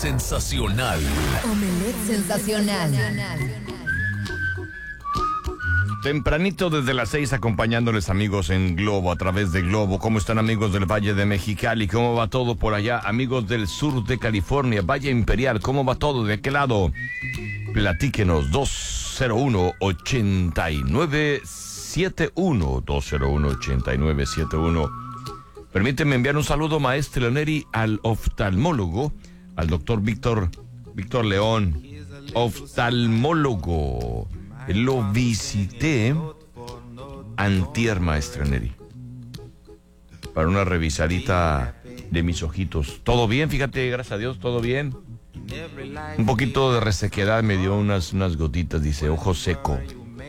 sensacional. Omelette sensacional. Tempranito desde las 6 acompañándoles, amigos, en Globo, a través de Globo. ¿Cómo están, amigos del Valle de Mexicali? ¿Cómo va todo por allá? Amigos del sur de California, Valle Imperial, ¿cómo va todo? ¿De qué lado? Platíquenos. 201-8971 201-8971. Permíteme enviar un saludo, maestro Neri, al oftalmólogo, al doctor Víctor León, oftalmólogo. Lo visité antier, maestra Neri, para una revisadita de mis ojitos. ¿Todo bien? Fíjate, gracias a Dios, todo bien. Un poquito de resequedad, me dio unas gotitas, dice, ojo seco.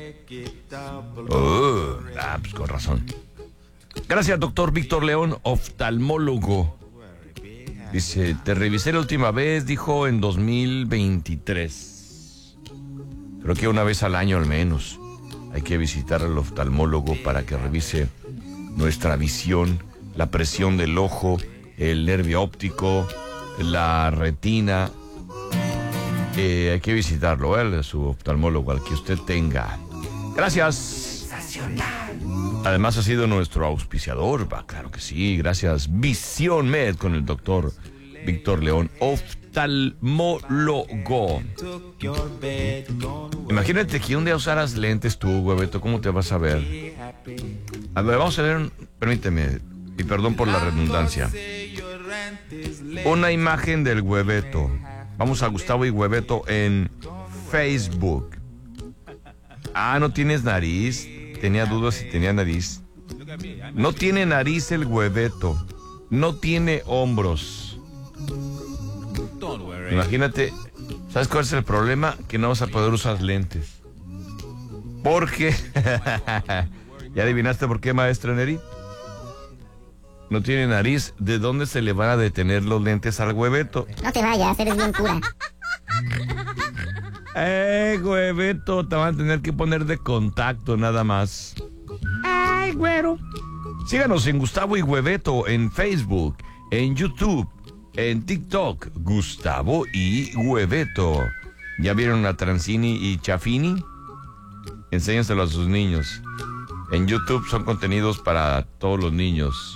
Pues con razón. Gracias, doctor Víctor León, oftalmólogo. Dice, te revisé la última vez, dijo, en 2023. Creo que una vez al año al menos hay que visitar al oftalmólogo para que revise nuestra visión, la presión del ojo, el nervio óptico, la retina. Hay que visitarlo, su oftalmólogo, al que usted tenga. Gracias. Además ha sido nuestro auspiciador, claro que sí, gracias. Visión Med con el doctor Víctor León, oftalmólogo. Imagínate que un día usaras lentes tú, Hueveto, ¿cómo te vas a ver? A ver, vamos a ver, permíteme, y perdón por la redundancia, una imagen del Hueveto. Vamos a Gustavo y Hueveto en Facebook. ¿No tienes nariz? Tenía dudas si tenía nariz. No tiene nariz el Hueveto. No tiene hombros. Imagínate, ¿sabes cuál es el problema? Que no vas a poder usar lentes. Porque, ¿ya adivinaste por qué, maestra Neri? No tiene nariz. ¿De dónde se le van a detener los lentes al Hueveto? No te vayas, eres bien cura. Hueveto, te van a tener que poner de contacto nada más. Ay, güero. Síganos en Gustavo y Hueveto en Facebook, en YouTube, en TikTok, Gustavo y Hueveto. ¿Ya vieron a Transini y Chafini? Enséñenselo a sus niños. En YouTube son contenidos para todos los niños.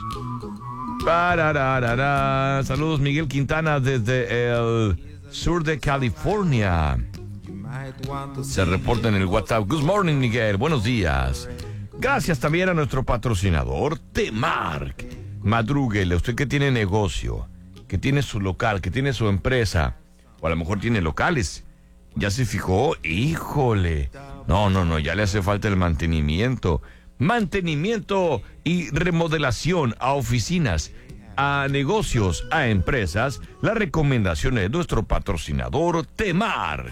Saludos, Miguel Quintana, desde el sur de California. Se reporta en el WhatsApp. Good morning, Miguel. Buenos días. Gracias también a nuestro patrocinador, Temark. Madrúguele, usted que tiene negocio, que tiene su local, que tiene su empresa, o a lo mejor tiene locales. ¿Ya se fijó? ¡Híjole! No, ya le hace falta el mantenimiento. Mantenimiento y remodelación a oficinas, a negocios, a empresas. La recomendación es de nuestro patrocinador, Temark.